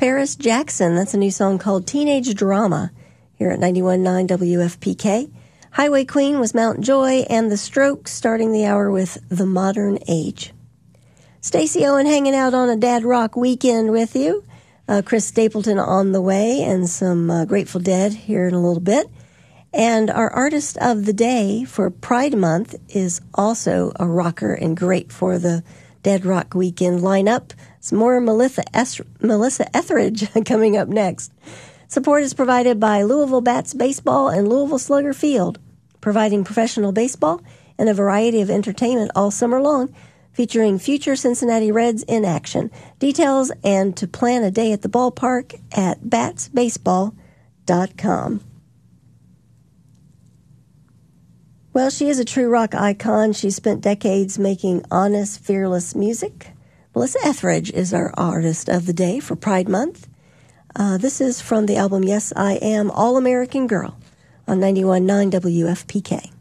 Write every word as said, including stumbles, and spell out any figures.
Paris Jackson. That's a new song called Teenage Drama here at ninety-one point nine W F P K. Highway Queen was Mount Joy, and The Strokes starting the hour with The Modern Age. Stacey Owen hanging out on a Dad Rock weekend with you. Uh, Chris Stapleton on the way, and some uh, Grateful Dead here in a little bit. And our artist of the day for Pride Month is also a rocker and great for the Dead Rock weekend lineup. It's more Melissa, es- Melissa Etheridge coming up next. Support is provided by Louisville Bats Baseball and Louisville Slugger Field, providing professional baseball and a variety of entertainment all summer long, featuring future Cincinnati Reds in action. Details and to plan a day at the ballpark at bats baseball dot com. Well, she is a true rock icon. She spent decades making honest, fearless music. Melissa Etheridge is our artist of the day for Pride Month. Uh, this is from the album Yes, I Am, All-American Girl on ninety-one point nine W F P K.